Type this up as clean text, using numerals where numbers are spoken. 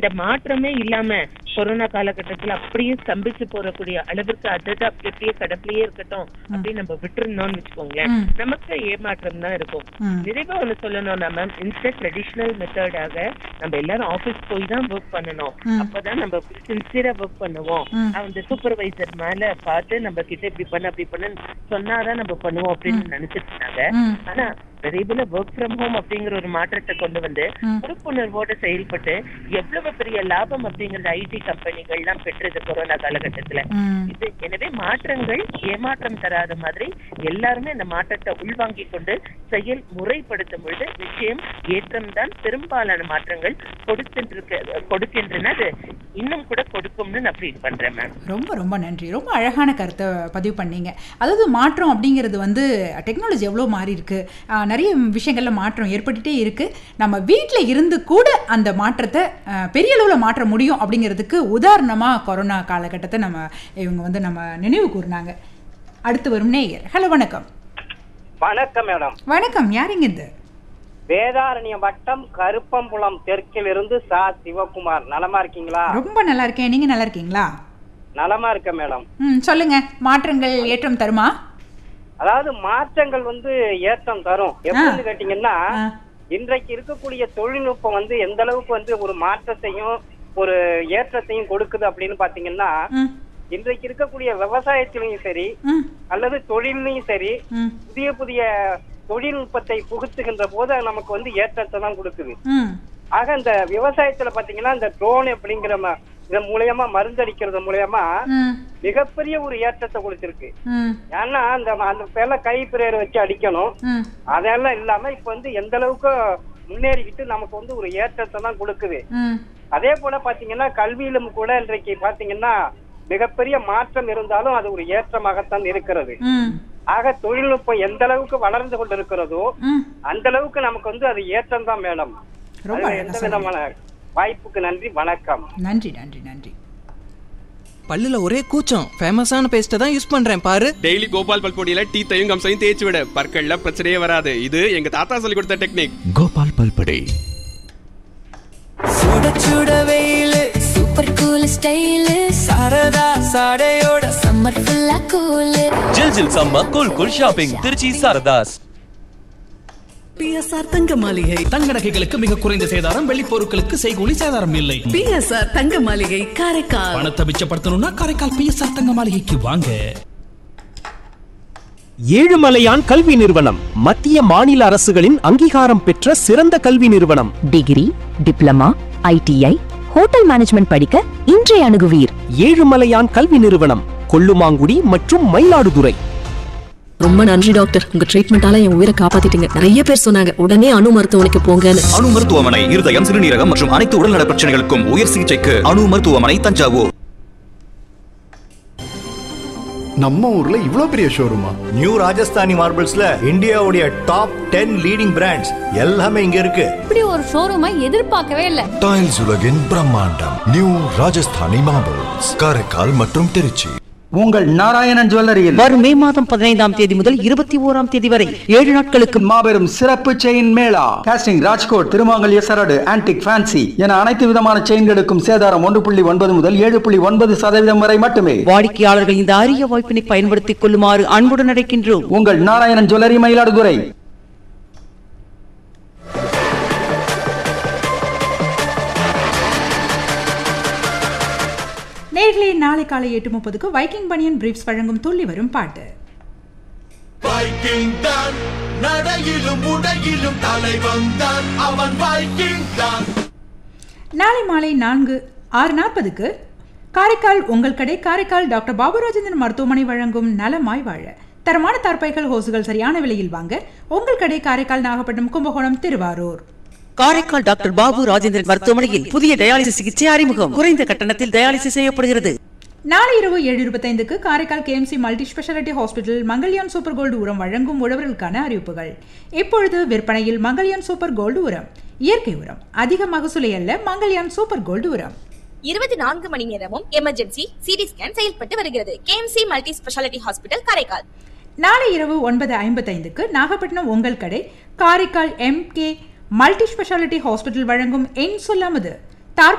இந்த மாற்றமே இல்லாம கொரோனா காலகட்டத்துல அப்படியே ஸ்தம்பிச்சு போறக்கூடிய அளவுக்கு அதாவது அப்படியே கடப்பிலேயே இருக்கட்டும் அப்படின்னு நம்ம விட்டுருந்தோம்னு வச்சுக்கோங்களேன், நமக்கு ஏமாற்றம் தான் இருக்கும். நிறைவா ஒண்ணு சொல்லணும்னா மேம், இன்ஸ்டன்ட் ட்ரெடிஷனல் மெத்தடாக நம்ம எல்லாரும் ஆபீஸ் போய் தான் ஒர்க் பண்ணணும், அப்பதான் நம்ம சின்சியரா ஒர்க் பண்ணுவோம், அந்த சூப்பர்வைசர் மேல பார்த்து நம்ம கிட்ட இப்படி பண்ண அப்படி பண்ணு சொன்னாதான் நம்ம பண்ணுவோம் அப்படின்னு நினைச்சிட்டு இருந்தாங்க. ஆனா விரைவில் ஒர்க் ஃப்ரம் ஹோம் அப்படிங்கிற ஒரு மாற்றத்தை கொண்டு வந்து பொறுப்புணர்வோட செயல்பட்டு எவ்வளவு பெரிய லாபம் அப்படிங்கறது ஐடி கம்பெனிகள் எல்லாம் பெற்றது கொரோனா காலகட்டத்துல. இது எனவே மாற்றங்கள் ஏமாற்றம் தராத மாதிரி எல்லாருமே அந்த மாற்றத்தை உள்வாங்கி கொண்டு செயல் முறைப்படுத்தும் பொழுது நிச்சயம் ஏற்றம் தான் பெரும்பாலான மாற்றங்கள் கொடுக்கின்றன. அது இன்னும் கூட கொடுக்கும்னு நான் ஃபீல் பண்றேன் மேம். ரொம்ப ரொம்ப நன்றி. ரொம்ப அழகான கருத்தை பதிவு பண்ணீங்க. அதாவது மாற்றம் அப்படிங்கிறது வந்து டெக்னாலஜி எவ்வளோ மாறி இருக்கு, நிறைய விஷயங்கள்ல மாற்றம் ஏற்பட்டுட்டே இருக்கு. நம்ம வீட்டில் இருந்து கூட அந்த மாற்றத்தை பெரிய அளவில் மாற்ற முடியும் அப்படிங்கிறதுக்கு உதாரணமாக கொரோனா காலகட்டத்தை இவங்க வந்து நம்ம நினைவு கூர்னாங்க. அடுத்து வரும் நேயர். ஹலோ, வணக்கம். வணக்கம் மேடம். வணக்கம். யாருங்க இது? வேதாரண்ய வட்டம் கருப்பம்புலம் தெற்கில் இருந்து சா சிவகுமார். நலமா இருக்கீங்களா? ரொம்ப நல்லா இருக்கேன். நீங்க நல்லா இருக்கீங்களா? நலமா இருக்க மேடம். சொல்லுங்க, மாற்றங்கள் ஏற்றம் தருமா? அதாவது மாற்றங்கள் வந்து ஏற்றம் தரும். எப்படின்னு கேட்டீங்கன்னா, இன்றைக்கு இருக்கக்கூடிய தொழில்நுட்பம் வந்து எந்த அளவுக்கு வந்து ஒரு மாற்றத்தையும் ஒரு ஏற்றத்தையும் கொடுக்குது அப்படின்னு பாத்தீங்கன்னா, இன்றைக்கு இருக்கக்கூடிய விவசாயத்திலையும் சரி அல்லது தொழிலையும் சரி புதிய புதிய தொழில்நுட்பத்தை புகுத்துகின்ற போது நமக்கு வந்து ஏற்றத்தை தான் கொடுக்குது. ஆக இந்த விவசாயத்துல பாத்தீங்கன்னா இந்த ட்ரோன் அப்படிங்கிற இதன் மூலயமா மருந்தடிக்கிறது மூலயமா மிகப்பெரிய ஒரு ஏற்றத்தை கொடுத்திருக்கு. ஏன்னா அந்த பேர்ல கைப்பிரேர் வச்சு அடிக்கணும், அதெல்லாம் இல்லாம இப்ப வந்து எந்த அளவுக்கு முன்னேறிக்கிட்டு நமக்கு வந்து ஒரு ஏற்றத்தை தான் கொடுக்குது. அதே போல பாத்தீங்கன்னா கல்வியிலும் கூட இன்றைக்கு பாத்தீங்கன்னா மிகப்பெரிய மாற்றம் இருந்தாலும் அது ஒரு ஏற்றமாகத்தான் இருக்கிறது. ஆக தொழில்நுட்பம் எந்த அளவுக்கு வளர்ந்து கொண்டு இருக்கிறதோ அந்த அளவுக்கு நமக்கு வந்து அது ஏற்றம் தான் மேடம். எந்த விதமான வாய்ப்புக்கு நன்றி, வணக்கம். நன்றி நன்றி நன்றி. பல்லுல ஒரே கூச்சம், ஃபேமஸான பேஸ்ட் தான் யூஸ் பண்றேன் பாரு. டெய்லி கோபால் பல்பொடியில டீத்தையும் கம்சையும் தேய்ச்சி விட, பற்கள்ல பிரச்சனையே வராது. இது எங்க தாத்தா சொல்லி கொடுத்த டெக்னிக். கோபால் பல்பொடி. சுட சுட வெயிலு, super cool style, Saradha சாடையோட summer ஃபுல்லா கூலு. ஜில் ஜில் summer cool cool shopping Trichy Saradhas. PSR தங்க மாளிகை. தங்க நகைகளுக்கு மிக குறைந்த சேதாரம், வெள்ளி பொருட்களுக்கு செய்கூலி சேதாரம் இல்லை. பிஎஸ்ஆர் தங்க மாளிகை காரைக்கால். பணத்தை மிச்சப்படுத்தணும்னா காரைக்கால் பிஎஸ்ஆர் தங்க மாளிகைக்கு வாங்க. ஏழுமலையான் கல்வி நிறுவனம் மத்திய மாநில அரசுகளின் அங்கீகாரம் பெற்ற சிறந்த கல்வி நிறுவனம். Degree, diploma, ITI, hotel management படிக்க இன்றைய அணுகுவீர். ஏழுமலையான் கல்வி நிறுவனம், கொல்லுமாங்குடி மற்றும் மயிலாடுதுறை. ரொம்ப நன்றி டாக்டர், உங்க ட்ரீட்மெண்டால என் உயிரை காப்பாத்திட்டீங்க. நிறைய பேர் சொன்னாங்க உடனே அணு மருத்துவமனைக்கு போங்கன்னு. அணு மருத்துவமனை இருதயம், சிறுநீரகம் மற்றும் அனைத்து உடல்நல பிரச்சனைகளுக்கும் உயர் சிகிச்சைக்கு அணு மருத்துவமனை, தஞ்சாவூர். நம்ம ஊர்ல இவ்ளோ பெரிய ஷோரூமா? நியூ ராஜஸ்தானி மார்பிள்ஸ்ல இந்தியாவுடைய டாப் 10 லீடிங் பிராண்ட்ஸ் எல்லாமே இங்க இருக்கு. இப்படி ஒரு ஷோரூமை எதிர்பார்க்கவே இல்ல. டைல்ஸ் உலகின் பிரம்மாண்டம் நியூ ராஜஸ்தானி மார்பிள்ஸ், காரைக்கால் மற்றும் திருச்சி. உங்கள் நாராயணன் ஜுவல்லரியில் வரும் மே மாதம் 15ஆம் தேதி முதல் 21ஆம் தேதி வரை 7 நாட்களுக்கு மாபெரும் சிறப்பு செயின் மேளா. காஸ்டிங், ராஜ்கோட், திருமாங்கல்ய சரடு, ஆன்டிக், ஃபேன்சி என அனைத்து விதமான செயின்களுக்கும் சேதாரம் 1.9 முதல் 7.9% வரை மட்டுமே. வாடிக்கையாளர்கள் இந்த அரிய வாய்ப்பினை பயன்படுத்திக் கொள்ளுமாறு அன்புடன் அழைக்கின்றோம். உங்கள் நாராயணன் ஜுவல்லரி, மயிலாடுதுறை. நேர்களே, நாளை காலை 8:30க்கு வைக்கிங் பனியன் பிரீஃப்ஸ் வழங்கும் துள்ளி வரும் பாட்டு. வைக்கிங் தான் நடையிலும் உடையிலும் தலைவன் தான், அவன் வைக்கிங் தான். நாளை மாலை 6:40க்கு காரைக்கால் உங்கள் கடை காரைக்கால் டாக்டர் பாபு ராஜேந்திரன் மருத்துவமனை வழங்கும் நலமாய் வாழ. தரமான தார்பாய்கள், ஹோசுகள் சரியான விலையில் வாங்க உங்கள் கடை காரைக்கால், நாகப்பட்டினம், கும்பகோணம், திருவாரூர். காரைக்கால் டாக்டர் பாபு ராஜேந்திரன் மருத்துவமனையில் புதிய டயாலிசிஸ் சிகிச்சை அறிமுகம். குறைந்த கட்டணத்தில் டயாலிசிஸ் செய்யப்படுகிறது. நாளை இரவு 7:25க்கு Karaikal KMC multi speciality hospital Mangalyaan super gold உரம் வழங்கும் உழவர்களுக்கான அறிவிப்புகள். இப்பொழுது விற்பனையில் மங்கல்யான் சூப்பர் கோல்டு உரம், இயற்கை உரம், அதிக மகசூலை அல்ல. மங்கல்யான் சூப்பர் கோல்டு உரம் 24 மணி நேரமும் எமர்ஜென்சி சிடி ஸ்கேன் செயல்பட்டு வருகிறது. KMC multi speciality hospital Karaikal. நாளை இரவு 9:55க்கு நாகப்பட்டினம் உங்கள் கடை Karaikal MK multi speciality hospital வழங்கும் என் சொல்லாமது